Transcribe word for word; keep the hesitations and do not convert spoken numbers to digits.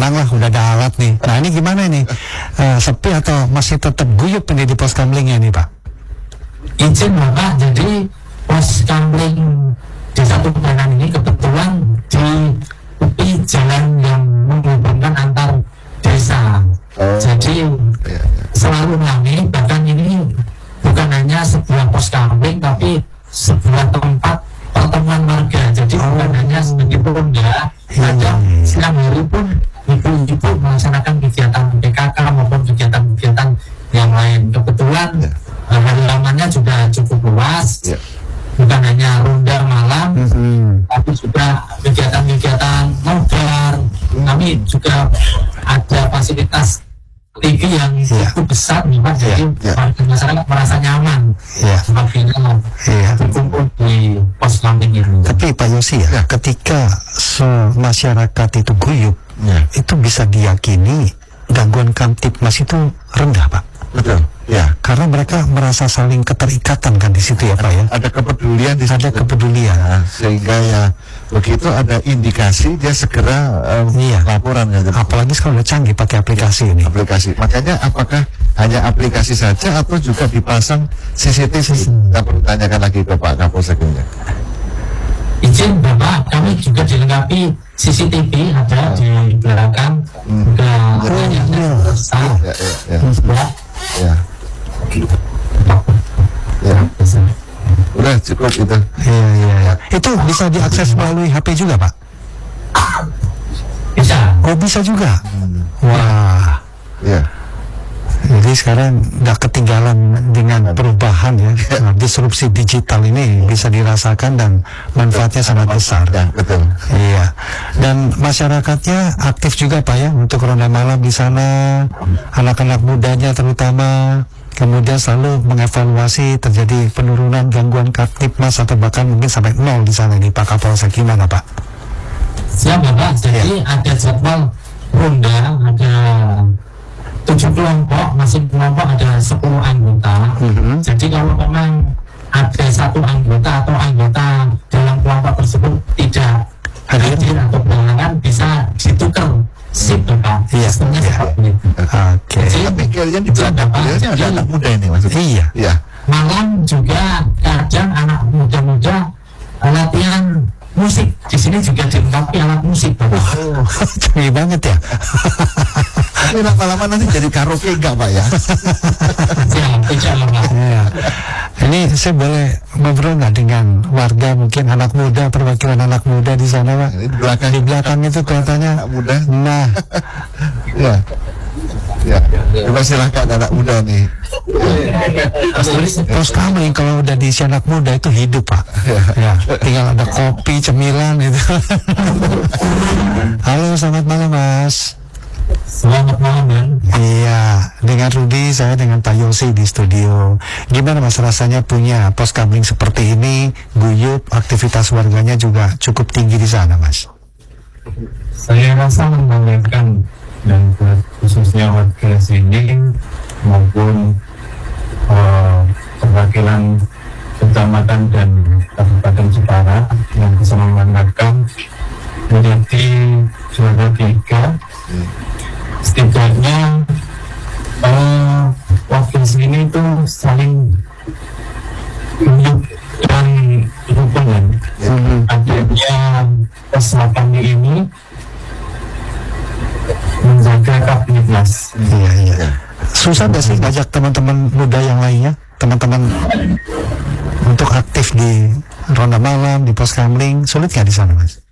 tenang lah, udah ada alat nih. Nah ini gimana nih, uh, sepi atau masih tetap guyup ini di pos kamlingnya nih Pak? Izin Bapak, jadi pos kamling di satu Banan ini kebetulan di tepi jalan yang menghubungkan antar desa. Oh. Jadi ya, ya. Selalu ramai, bahkan ini bukan hanya sebuah pos kamling tapi sebuah tempat pertemuan warga. Jadi oh. bukan hanya sebagai ronda, kadang siang hari pun ibu-ibu melaksanakan kegiatan P K K maupun kegiatan-kegiatan yang lain. Kebetulan ya. halamannya juga cukup luas, ya. bukan hanya ronda malam, mm-hmm. tapi juga kegiatan-kegiatan nobar. Mm-hmm. Kami juga ada fasilitas T V yang yeah. cukup besar nih Pak, jadi yeah. warga masyarakat merasa nyaman yeah. apabila yeah. berkumpul di pos kamling ini. Tapi Pak Yosi ya, yeah. ketika masyarakat itu guyup, yeah. itu bisa diyakini gangguan Kamtipmas itu rendah Pak. Betul. Ya, karena mereka merasa saling keterikatan kan di situ ya Pak ya. Ada kepedulian di situ. Ada kepedulian. Nah, sehingga ya begitu ada indikasi dia segera um, iya. laporan ya. Apalagi kalau udah canggih pakai aplikasi ini. Aplikasi. Makanya apakah hanya aplikasi saja atau juga dipasang C C T V? Kita perlu tanyakan lagi ke Pak Kapolsek ini. Izin Bapak, kami juga dilengkapi C C T V ada di belakang. Hmm. Udah oh, ya, ya. besar. Ya, ya, ya. Ya. Ya. Ya. Udah cukup itu. Iya, iya, ya. Itu bisa diakses melalui H P juga Pak? Bisa. Oh bisa juga. Hmm. Wah. Ya. Jadi sekarang nggak ketinggalan dengan perubahan ya. Nah, disrupsi digital ini bisa dirasakan dan manfaatnya sangat besar. Ya, betul. Iya. Dan masyarakatnya aktif juga Pak ya untuk ronda malam di sana. Anak-anak mudanya terutama. Kemudian selalu mengevaluasi terjadi penurunan gangguan Kamtipmas atau bahkan mungkin sampai nol di sana nih Pak Kapolsek, gimana Pak? Siap Bapak. Jadi ya. ada jadwal ronda, ada tujuh kelompok, masing kelompok ada sepuluh anggota. Mm-hmm. Jadi kalau memang ada satu anggota atau anggota dalam kelompok tersebut tidak hadir atau berhalangan, bisa ditukar sip Bapak. Iya. Sistemnya iya. seperti itu. Oke. Jadi pikirnya di belakang beliaunya ada anak muda ini maksudnya. Iya. Iya. Malam juga kadang anak muda-muda latihan musik. Di sini juga dilengkapi alat musik Bapak. Oh, canggih banget ya. Tapi lama-lama nanti jadi karaoke enggak Pak ya? Siap, tidak Pak. Ya. Ini saya boleh ngobrol nggak dengan warga, mungkin anak muda, perwakilan anak muda di sana Pak? Di belakang, di belakang itu kelihatannya anak muda. Nah, ya, ya, coba silahkan anak muda nih. Pos kamling kalau udah diisi anak muda itu hidup Pak. Ya, tinggal ada kopi, cemilan itu. Halo, selamat malam Mas. Selamat malam Man. Iya, dengan Rudi, saya dengan Pak Yosi di studio. Gimana Mas rasanya punya pos kamling seperti ini, guyup, aktivitas warganya juga cukup tinggi di sana Mas? Saya rasa membanggakan, dan khususnya warga sini maupun uh, perwakilan kecamatan dan kabupaten Jepara yang bisa membanggakan menjadi juara tiga. Setidaknya uh, wakil sini itu saling menunjukkan hubungan. Mm-hmm. Adanya kesempatan ini menjaga Kamtipmas. Iya, iya. Susah nggak sih ngajak teman-teman muda yang lainnya, teman-teman untuk aktif di ronda malam, di pos kamling? Sulit nggak di sana Mas?